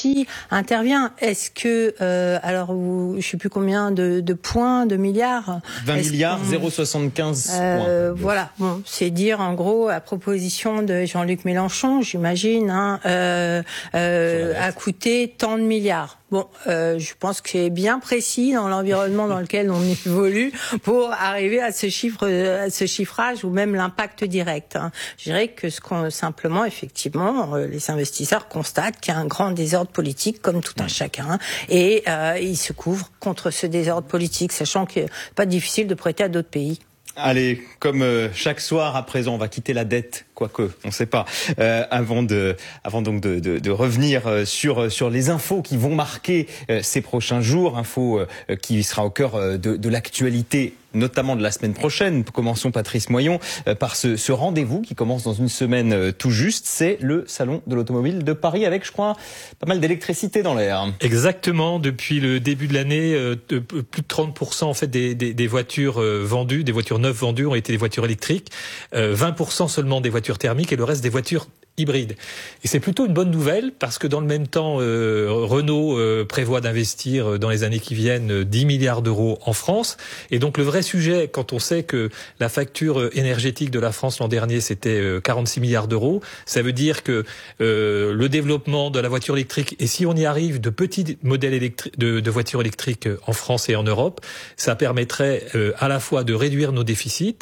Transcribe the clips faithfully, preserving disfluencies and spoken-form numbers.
Bercy intervient. Est-ce que, euh, alors, je ne sais plus combien de, de points, de milliards vingt milliards, zéro virgule soixante-quinze euh, points. Voilà, bon, c'est dire en gros, la proposition de Jean-Luc Mélenchon, j'imagine, hein, euh, euh, a coûté tant de milliards. Bon, euh, je pense que c'est bien précis dans l'environnement dans lequel on évolue pour arriver à ce chiffre, à ce chiffrage ou même l'impact direct. Hein. Je dirais que ce qu'on simplement, effectivement, euh, les investisseurs constatent qu'il y a un grand désordre politique, comme tout un chacun, et euh, ils se couvrent contre ce désordre politique, sachant que c'est pas difficile de prêter à d'autres pays. Allez, comme euh, chaque soir à présent, on va quitter la dette, quoique, on ne sait pas, euh, avant de, avant donc de, de, de revenir euh, sur sur les infos qui vont marquer euh, ces prochains jours, infos euh, qui sera au cœur euh, de, de l'actualité, notamment de la semaine prochaine. Commençons, Patrice Moyon, euh, par ce, ce rendez-vous qui commence dans une semaine euh, tout juste. C'est le Salon de l'Automobile de Paris avec, je crois, pas mal d'électricité dans l'air. Exactement. Depuis le début de l'année, euh, de, plus de trente pour cent en fait des, des, des voitures euh, vendues, des voitures neuves vendues ont été des voitures électriques. Euh, vingt pour cent seulement des voitures thermiques et le reste des voitures hybride. Et c'est plutôt une bonne nouvelle parce que dans le même temps, euh, Renault euh, prévoit d'investir dans les années qui viennent dix milliards d'euros en France. Et donc le vrai sujet, quand on sait que la facture énergétique de la France l'an dernier, c'était euh, quarante-six milliards d'euros, ça veut dire que euh, le développement de la voiture électrique, et si on y arrive, de petits modèles électriques, de, de voitures électriques en France et en Europe, ça permettrait euh, à la fois de réduire nos déficits,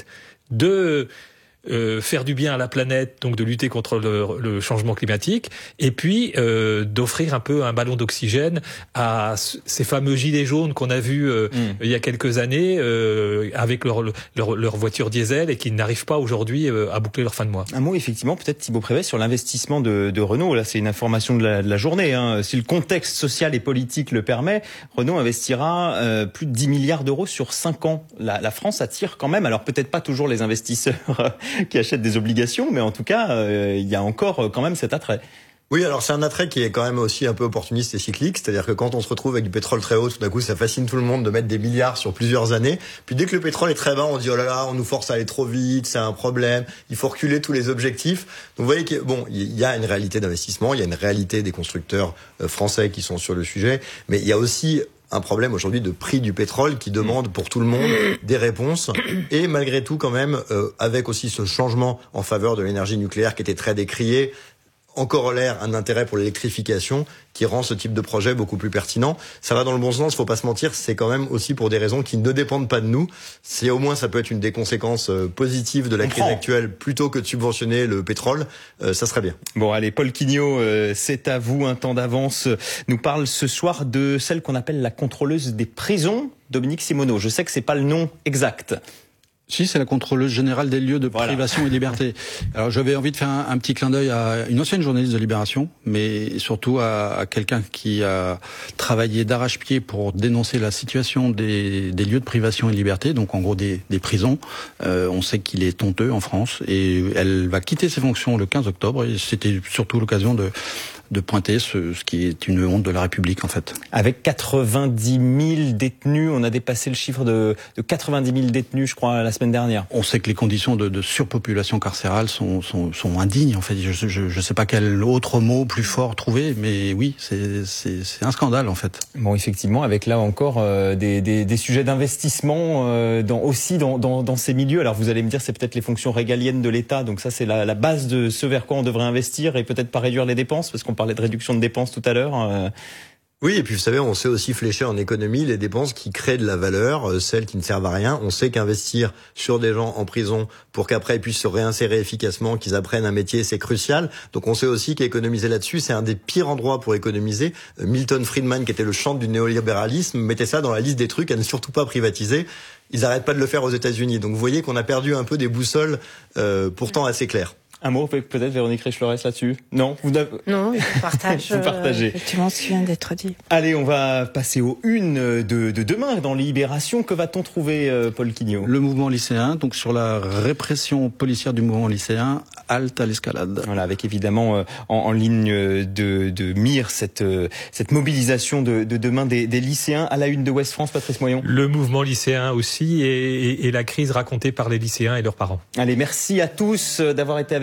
de Euh, faire du bien à la planète, donc de lutter contre le, le changement climatique, et puis euh, d'offrir un peu un ballon d'oxygène à ces fameux gilets jaunes qu'on a vus euh, mmh. il y a quelques années euh, avec leur, leur, leur voiture diesel et qui n'arrivent pas aujourd'hui euh, à boucler leur fin de mois. Un mot effectivement, peut-être Thibaut Prévet, sur l'investissement de, de Renault. Là, c'est une information de la, de la journée. Hein. Si le contexte social et politique le permet, Renault investira euh, plus de dix milliards d'euros sur cinq ans. La, la France attire quand même, alors peut-être pas toujours les investisseurs qui achètent des obligations, mais en tout cas, euh, il y a encore quand même cet attrait. Oui, alors c'est un attrait qui est quand même aussi un peu opportuniste et cyclique, c'est-à-dire que quand on se retrouve avec du pétrole très haut, tout d'un coup ça fascine tout le monde de mettre des milliards sur plusieurs années, puis dès que le pétrole est très bas, on dit oh là là, on nous force à aller trop vite, c'est un problème, il faut reculer tous les objectifs. Donc vous voyez que bon, il y a une réalité d'investissement, il y a une réalité des constructeurs français qui sont sur le sujet, mais il y a aussi un problème aujourd'hui de prix du pétrole qui demande pour tout le monde des réponses. Et malgré tout, quand même, euh, avec aussi ce changement en faveur de l'énergie nucléaire qui était très décrié, en corollaire un intérêt pour l'électrification qui rend ce type de projet beaucoup plus pertinent. Ça va dans le bon sens, faut pas se mentir, c'est quand même aussi pour des raisons qui ne dépendent pas de nous. C'est au moins ça peut être une des conséquences positives de la crise actuelle, plutôt que de subventionner le pétrole, euh, ça serait bien. Bon allez, Paul Quignot, euh, c'est à vous, un temps d'avance, nous parle ce soir de celle qu'on appelle la contrôleuse des prisons, Dominique Simoneau. Je sais que c'est pas le nom exact. Si, c'est la contrôleuse générale des lieux de voilà. privation et liberté. Alors j'avais envie de faire un, un petit clin d'œil à une ancienne journaliste de Libération, mais surtout à, à quelqu'un qui a travaillé d'arrache-pied pour dénoncer la situation des, des lieux de privation et de liberté, donc en gros des, des prisons. Euh, on sait qu'il est honteux en France et elle va quitter ses fonctions le quinze octobre et c'était surtout l'occasion de de pointer ce, ce qui est une honte de la République en fait. Avec quatre-vingt-dix mille détenus, on a dépassé le chiffre de, de quatre-vingt-dix mille détenus, je crois, la semaine dernière. On sait que les conditions de, de surpopulation carcérale sont, sont, sont indignes en fait. Je ne sais pas quel autre mot plus fort trouver, mais oui, c'est, c'est, c'est un scandale en fait. Bon, effectivement, avec là encore euh, des, des, des sujets d'investissement euh, dans, aussi dans, dans, dans ces milieux. Alors vous allez me dire, c'est peut-être les fonctions régaliennes de l'État, donc ça c'est la, la base de ce vers quoi on devrait investir et peut-être pas réduire les dépenses, parce qu'on parlait de réduction de dépenses tout à l'heure. Euh... Oui, et puis vous savez, on sait aussi flécher en économie les dépenses qui créent de la valeur, euh, celles qui ne servent à rien. On sait qu'investir sur des gens en prison pour qu'après ils puissent se réinsérer efficacement, qu'ils apprennent un métier, c'est crucial. Donc on sait aussi qu'économiser là-dessus, c'est un des pires endroits pour économiser. Euh, Milton Friedman, qui était le chantre du néolibéralisme, mettait ça dans la liste des trucs à ne surtout pas privatiser. Ils n'arrêtent pas de le faire aux États-Unis. Donc vous voyez qu'on a perdu un peu des boussoles euh, pourtant assez claires. Un mot peut-être, Véronique Riche-Flores, là-dessus? Non, vous n'avez... Non, je partage vous partagez. Euh, effectivement ce qui vient d'être dit. Allez, on va passer aux une de, de demain dans Libération. Que va-t-on trouver, euh, Paul Quignot? Le mouvement lycéen, donc sur la répression policière du mouvement lycéen, halte à l'escalade. Voilà, avec évidemment euh, en, en ligne de, de mire cette, euh, cette mobilisation de, de demain des, des lycéens. À la une de Ouest France, Patrice Moyon. Le mouvement lycéen aussi et, et, et la crise racontée par les lycéens et leurs parents. Allez, merci à tous d'avoir été avec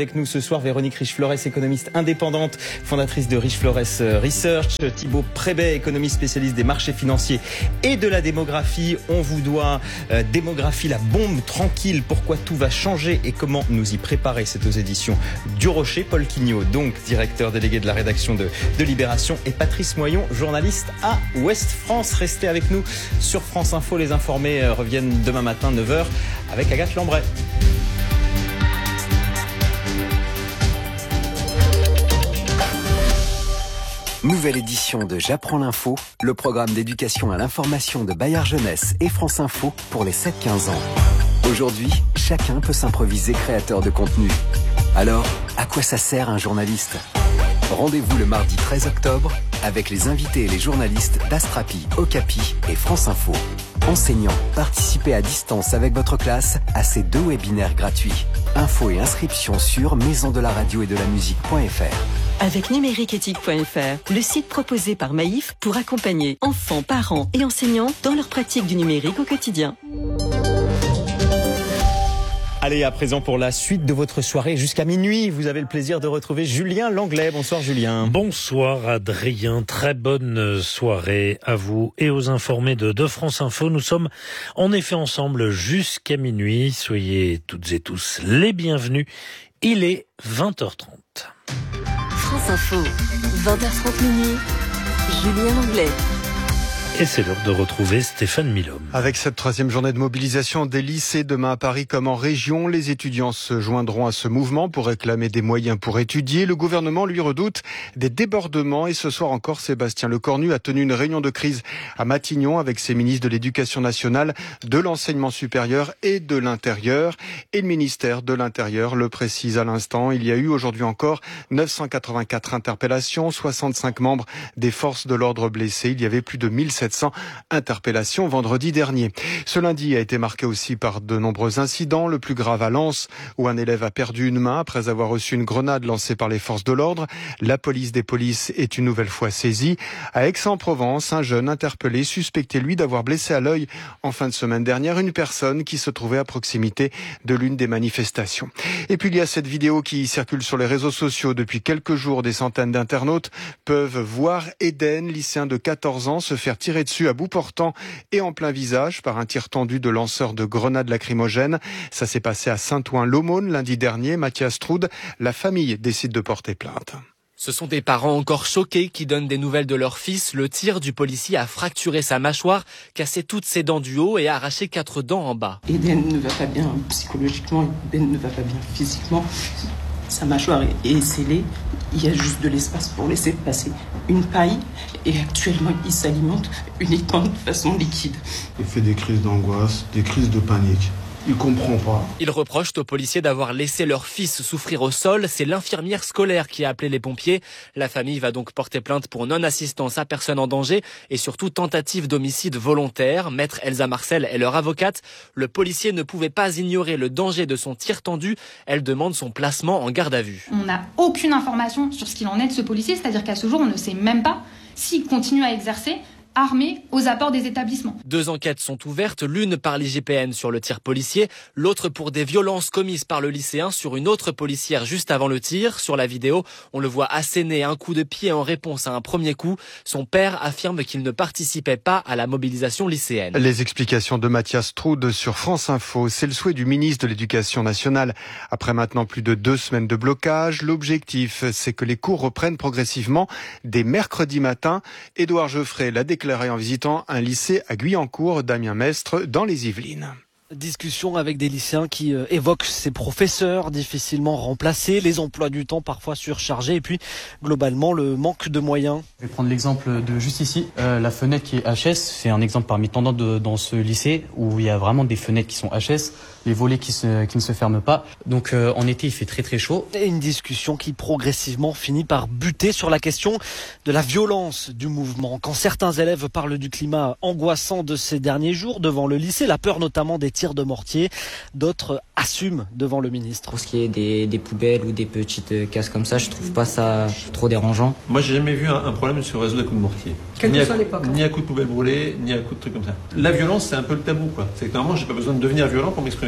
avec nous ce soir. Véronique Riche-Flores, économiste indépendante, fondatrice de Riche-Flores Research. Thibaut Prébet, économiste spécialiste des marchés financiers et de la démographie. On vous doit euh, démographie, la bombe tranquille, pourquoi tout va changer et comment nous y préparer. C'est aux éditions du Rocher. Paul Quignot, donc directeur délégué de la rédaction de, de Libération, et Patrice Moyon, journaliste à Ouest France. Restez avec nous sur France Info. Les informés euh, reviennent demain matin neuf heures avec Agathe Lambray. Nouvelle édition de J'apprends l'info, le programme d'éducation à l'information de Bayard Jeunesse et France Info pour les sept quinze ans. Aujourd'hui, chacun peut s'improviser créateur de contenu. Alors, à quoi ça sert un journaliste ? Rendez-vous le mardi treize octobre avec les invités et les journalistes d'Astrapi, Okapi et France Info. Enseignants, participez à distance avec votre classe à ces deux webinaires gratuits. Infos et inscriptions sur maison de la radio et de la musique point f r. Avec numérique éthique point f r, le site proposé par Maïf pour accompagner enfants, parents et enseignants dans leur pratique du numérique au quotidien. Allez, à présent pour la suite de votre soirée jusqu'à minuit, vous avez le plaisir de retrouver Julien Langlais. Bonsoir Julien. Bonsoir Adrien, très bonne soirée à vous et aux informés de, de France Info. Nous sommes en effet ensemble jusqu'à minuit. Soyez toutes et tous les bienvenus. Il est vingt heures trente. France Info, vingt heures trente minuit, Julien Langlais. Et c'est l'heure de retrouver Stéphane Milhomme. Avec cette troisième journée de mobilisation des lycées demain à Paris comme en région, les étudiants se joindront à ce mouvement pour réclamer des moyens pour étudier. Le gouvernement lui redoute des débordements et ce soir encore, Sébastien Lecornu a tenu une réunion de crise à Matignon avec ses ministres de l'Éducation nationale, de l'enseignement supérieur et de l'Intérieur. Et le ministère de l'Intérieur le précise à l'instant. Il y a eu aujourd'hui encore neuf cent quatre-vingt-quatre interpellations, soixante-cinq membres des forces de l'ordre blessés. Il y avait plus de mille sept cents interpellations vendredi dernier. Ce lundi a été marqué aussi par de nombreux incidents. Le plus grave à Lens, où un élève a perdu une main après avoir reçu une grenade lancée par les forces de l'ordre. La police des polices est une nouvelle fois saisie. À Aix-en-Provence, un jeune interpellé suspecté, lui, d'avoir blessé à l'œil en fin de semaine dernière une personne qui se trouvait à proximité de l'une des manifestations. Et puis il y a cette vidéo qui circule sur les réseaux sociaux depuis quelques jours. Des centaines d'internautes peuvent voir Eden, lycéen de quatorze ans, se faire tirer dessus à bout portant et en plein visage par un tir tendu de lanceurs de grenades lacrymogènes. Ça s'est passé à Saint-Ouen-l'Aumône lundi dernier. Mathias Troud, la famille décide de porter plainte. Ce sont des parents encore choqués qui donnent des nouvelles de leur fils. Le tir du policier a fracturé sa mâchoire, cassé toutes ses dents du haut et arraché quatre dents en bas. Eden ne va pas bien psychologiquement, Eden ne va pas bien physiquement. Sa mâchoire est scellée, il y a juste de l'espace pour laisser passer une paille et actuellement il s'alimente uniquement de façon liquide. Il fait des crises d'angoisse, des crises de panique. Il comprend pas. Ils reprochent aux policiers d'avoir laissé leur fils souffrir au sol. C'est l'infirmière scolaire qui a appelé les pompiers. La famille va donc porter plainte pour non-assistance à personne en danger et surtout tentative d'homicide volontaire. Maître Elsa Marcel est leur avocate. Le policier ne pouvait pas ignorer le danger de son tir tendu. Elle demande son placement en garde à vue. On n'a aucune information sur ce qu'il en est de ce policier, c'est-à-dire qu'à ce jour, on ne sait même pas s'il continue à exercer armés aux apports des établissements. Deux enquêtes sont ouvertes, l'une par l'I G P N sur le tir policier, l'autre pour des violences commises par le lycéen sur une autre policière juste avant le tir. Sur la vidéo, on le voit asséner un coup de pied en réponse à un premier coup. Son père affirme qu'il ne participait pas à la mobilisation lycéenne. Les explications de Mathias Troud sur France Info. C'est le souhait du ministre de l'Éducation nationale. Après maintenant plus de deux semaines de blocage, l'objectif, c'est que les cours reprennent progressivement dès mercredi matin. Édouard Geoffrey l'a déclaré en visitant un lycée à Guyancourt, Damien Mestre, dans les Yvelines. Discussion avec des lycéens qui euh, évoquent ces professeurs difficilement remplacés, les emplois du temps parfois surchargés et puis globalement le manque de moyens. Je vais prendre l'exemple de juste ici, euh, la fenêtre qui est H S, c'est un exemple parmi tant d'autres dans ce lycée où il y a vraiment des fenêtres qui sont H S, les volets qui, se, qui ne se ferment pas. Donc euh, en été il fait très très chaud. Et une discussion qui progressivement finit par buter sur la question de la violence du mouvement. Quand certains élèves parlent du climat angoissant de ces derniers jours devant le lycée, la peur notamment des tirs de mortier, d'autres assument devant le ministre. Pour ce qui est des, des poubelles ou des petites casses comme ça, je trouve pas ça trop dérangeant. Moi j'ai jamais vu un, un problème sur le réseau des coups de mortier. Quelle ni que à, soit l'époque. Ni à coups de poubelle brûlée, ni à coups de trucs comme ça. La violence c'est un peu le tabou quoi. C'est que normalement j'ai pas besoin de devenir violent pour m'exprimer.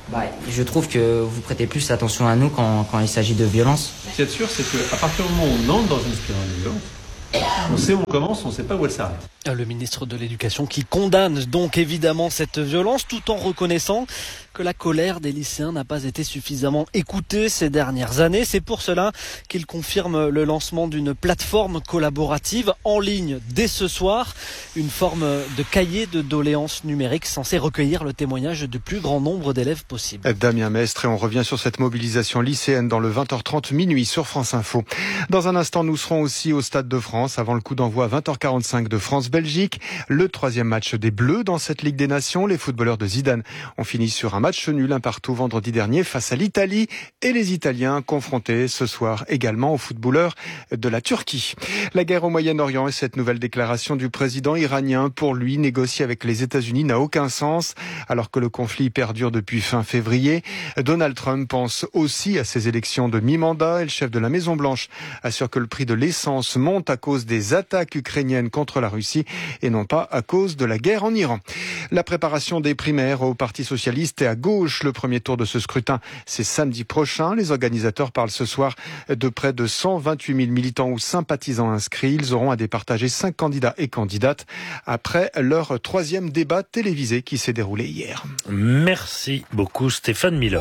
Bah, je trouve que vous prêtez plus attention à nous quand, quand il s'agit de violence. Ce qu'il y a de sûr, c'est qu'à partir du moment où on entre dans une spirale de violence, on sait où on commence, on ne sait pas où elle s'arrête. Le ministre de l'Éducation qui condamne donc évidemment cette violence tout en reconnaissant que la colère des lycéens n'a pas été suffisamment écoutée ces dernières années. C'est pour cela qu'il confirme le lancement d'une plateforme collaborative en ligne dès ce soir. Une forme de cahier de doléances numérique censé recueillir le témoignage du plus grand nombre d'élèves possible. Damien Mestre, et on revient sur cette mobilisation lycéenne dans le vingt heures trente minuit sur France Info. Dans un instant, nous serons aussi au Stade de France avant le coup d'envoi à vingt heures quarante-cinq de France-Belgique. Le troisième match des Bleus dans cette Ligue des Nations. Les footballeurs de Zidane ont fini sur un match nul un partout vendredi dernier face à l'Italie et les Italiens confrontés ce soir également aux footballeurs de la Turquie. La guerre au Moyen-Orient et cette nouvelle déclaration du président iranien, pour lui, négocier avec les États-Unis n'a aucun sens alors que le conflit perdure depuis fin février. Donald Trump pense aussi à ces élections de mi-mandat et le chef de la Maison-Blanche assure que le prix de l'essence monte à cause des attaques ukrainiennes contre la Russie et non pas à cause de la guerre en Iran. La préparation des primaires au Parti socialiste et à gauche. Le premier tour de ce scrutin, c'est samedi prochain. Les organisateurs parlent ce soir de près de cent vingt-huit mille militants ou sympathisants inscrits. Ils auront à départager cinq candidats et candidates après leur troisième débat télévisé qui s'est déroulé hier. Merci beaucoup Stéphane Milhomme.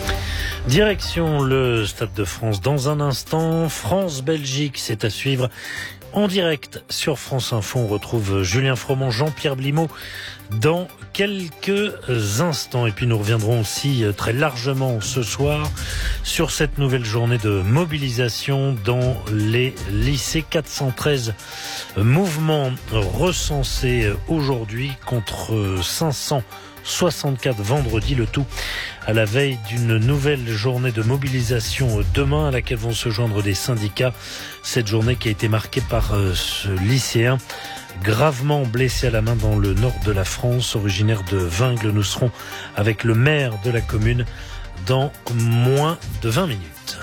Direction le Stade de France dans un instant. France-Belgique, c'est à suivre en direct sur France Info. On retrouve Julien Froment, Jean-Pierre Blimaud dans quelques instants. Et puis nous reviendrons aussi très largement ce soir sur cette nouvelle journée de mobilisation dans les lycées. quatre cent treize mouvements recensés aujourd'hui contre cinq cent soixante-quatre vendredi, le tout à la veille d'une nouvelle journée de mobilisation demain à laquelle vont se joindre des syndicats. Cette journée qui a été marquée par ce lycéen gravement blessé à la main dans le nord de la France, originaire de Vingles. Nous serons avec le maire de la commune dans moins de vingt minutes.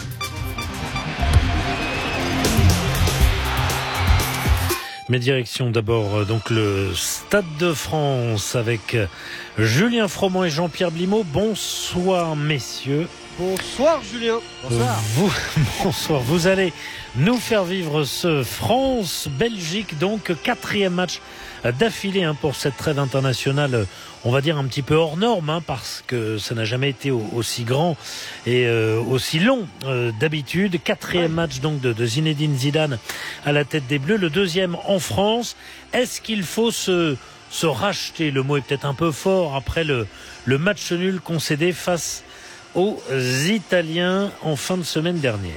Mais direction d'abord donc le Stade de France avec Julien Froment et Jean-Pierre Blimaud. Bonsoir messieurs. Bonsoir Julien. Bonsoir. Vous, bonsoir. Vous allez nous faire vivre ce France-Belgique, donc quatrième match d'affilée hein, pour cette trêve internationale, on va dire un petit peu hors norme, hein, parce que ça n'a jamais été aussi grand et euh, aussi long euh, d'habitude. Quatrième match donc de, de Zinedine Zidane à la tête des Bleus, le deuxième en France. Est-ce qu'il faut se, se racheter? Le mot est peut-être un peu fort après le, le match nul concédé face aux Italiens en fin de semaine dernière.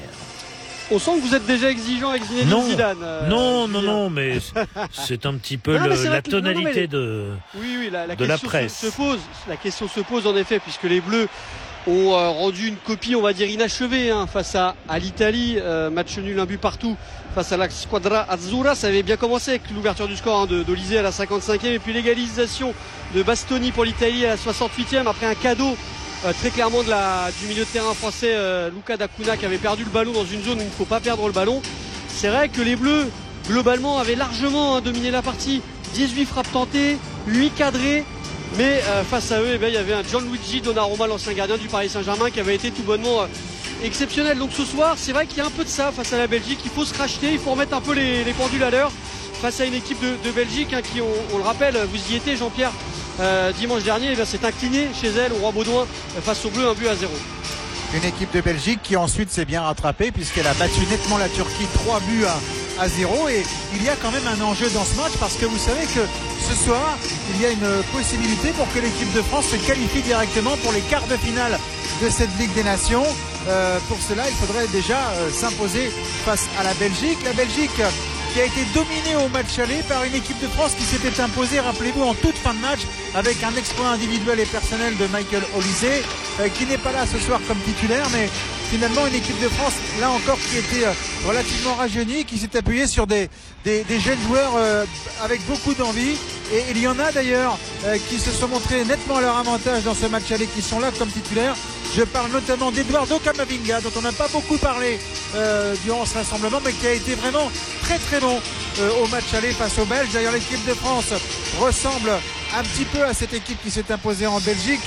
On sent que vous êtes déjà exigeant avec Zinedine non, Zidane. Euh, non, non, non, mais c'est un petit peu non, le, la tonalité non, mais... de, oui, oui, la, la de la presse. Se, se pose, la question se pose en effet, puisque les Bleus ont euh, rendu une copie, on va dire, inachevée hein, face à, à l'Italie. Euh, match nul, un but partout face à la Squadra Azzurra. Ça avait bien commencé avec l'ouverture du score hein, de d'Olysée à la cinquante-cinquième et puis l'égalisation de Bastoni pour l'Italie à la soixante-huitième après un cadeau Euh, très clairement de la, du milieu de terrain français euh, Luca D'Acuna qui avait perdu le ballon dans une zone où il ne faut pas perdre le ballon. C'est vrai que les Bleus globalement avaient largement hein, dominé la partie. dix-huit frappes tentées, huit cadrées, mais euh, face à eux eh bien, il y avait un Gianluigi Donnarumma, l'ancien gardien du Paris Saint-Germain, qui avait été tout bonnement euh, exceptionnel. Donc ce soir c'est vrai qu'il y a un peu de ça face à la Belgique. Il faut se racheter, il faut remettre un peu les, les pendules à l'heure face à une équipe de, de Belgique hein, qui on, on le rappelle, vous y étiez Jean-Pierre, Euh, dimanche dernier, eh s'est incliné chez elle au Roi Baudouin face aux Bleus, un but à zéro. Une équipe de Belgique qui ensuite s'est bien rattrapée puisqu'elle a battu nettement la Turquie trois buts à, à zéro. Et il y a quand même un enjeu dans ce match parce que vous savez que ce soir, il y a une possibilité pour que l'équipe de France se qualifie directement pour les quarts de finale de cette Ligue des Nations. Euh, pour cela, il faudrait déjà euh, s'imposer face à la Belgique. La Belgique qui a été dominée au match aller par une équipe de France qui s'était imposée, rappelez-vous, en toute fin de match avec un exploit individuel et personnel de Michael Olise euh, qui n'est pas là ce soir comme titulaire, mais finalement une équipe de France là encore qui était euh, relativement rajeunie, qui s'est appuyée sur des, des, des jeunes joueurs euh, avec beaucoup d'envie, et il y en a d'ailleurs euh, qui se sont montrés nettement à leur avantage dans ce match aller, qui sont là comme titulaires. Je parle notamment d'Eduardo Camavinga, dont on n'a pas beaucoup parlé euh, durant ce rassemblement, mais qui a été vraiment très très bon euh, au match aller face aux Belges. D'ailleurs, l'équipe de France ressemble un petit peu à cette équipe qui s'est imposée en Belgique.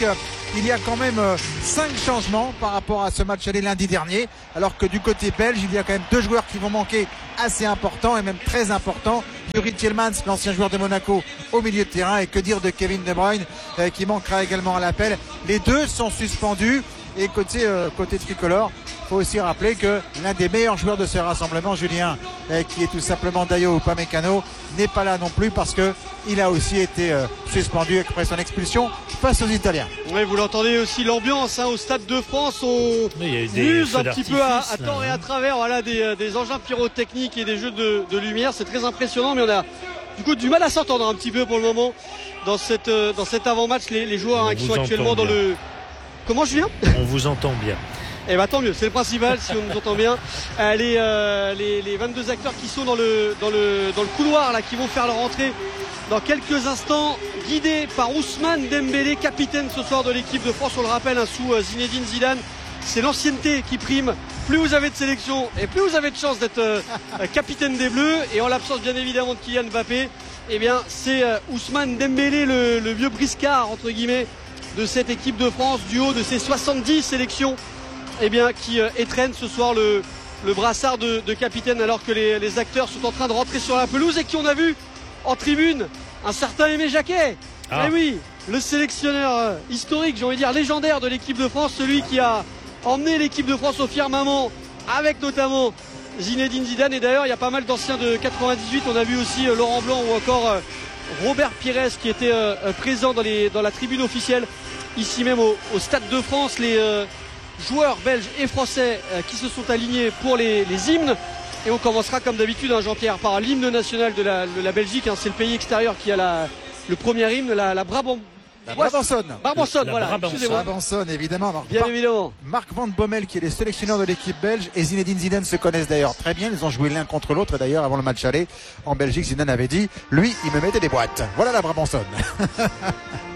il y a quand même euh, cinq changements par rapport à ce match aller lundi dernier, alors que du côté belge, il y a quand même deux joueurs qui vont manquer assez importants et même très importants. Yuri Tielemans, l'ancien joueur de Monaco, au milieu de terrain, et que dire de Kevin De Bruyne euh, qui manquera également à l'appel. Les deux sont suspendus. Et côté, euh, côté tricolore, il faut aussi rappeler que l'un des meilleurs joueurs de ce rassemblement, Julien, euh, qui est tout simplement Dayo Upamecano, n'est pas là non plus parce que il a aussi été euh, suspendu après son expulsion face aux Italiens. Oui, vous l'entendez aussi, l'ambiance hein, au Stade de France, on use un petit peu à, à tort et à travers voilà, des, des engins pyrotechniques et des jeux de, de lumière. C'est très impressionnant, mais on a du coup du mal à s'entendre un petit peu pour le moment dans, cette, euh, dans cet avant-match. Les, les joueurs hein, qui sont actuellement dans le... Comment Julien ? On vous entend bien. Eh bien tant mieux, c'est le principal si on nous entend bien. Euh, les, euh, les, les vingt-deux acteurs qui sont dans le, dans le, dans le couloir là, qui vont faire leur entrée dans quelques instants, guidés par Ousmane Dembélé, capitaine ce soir de l'équipe de France, on le rappelle, hein, sous euh, Zinedine Zidane. C'est l'ancienneté qui prime. Plus vous avez de sélection et plus vous avez de chance d'être euh, capitaine des Bleus. Et en l'absence bien évidemment de Kylian Mbappé, eh bien c'est euh, Ousmane Dembélé, le, le vieux briscard entre guillemets de cette équipe de France, du haut de ses soixante-dix sélections, eh bien, qui euh, étreigne ce soir le, le brassard de, de capitaine, alors que les, les acteurs sont en train de rentrer sur la pelouse et qui on a vu en tribune un certain Aimé Jacquet. Ah. Eh oui, le sélectionneur euh, historique, j'ai envie de dire légendaire de l'équipe de France, celui qui a emmené l'équipe de France au firmament avec notamment Zinedine Zidane. Et d'ailleurs, il y a pas mal d'anciens de quatre-vingt-dix-huit. On a vu aussi euh, Laurent Blanc ou encore euh, Robert Pires qui était euh, présent dans, les, dans la tribune officielle ici même au, au Stade de France. Les euh, joueurs belges et français euh, qui se sont alignés pour les, les hymnes. Et on commencera comme d'habitude, hein, Jean-Pierre, par l'hymne national de la, de la Belgique. Hein, c'est le pays extérieur qui a la, le premier hymne, la, la Brabant. La Brabançonne. Brabançonne, voilà. Excusez-moi. Brabançonne, évidemment. Alors, Bien Marc, évidemment. Marc Van Bommel, qui est le sélectionneur de l'équipe belge, et Zinedine Zidane se connaissent d'ailleurs très bien. Ils ont joué l'un contre l'autre. Et d'ailleurs, avant le match aller, en Belgique, Zidane avait dit, lui, il me mettait des boîtes. Voilà la Brabançonne.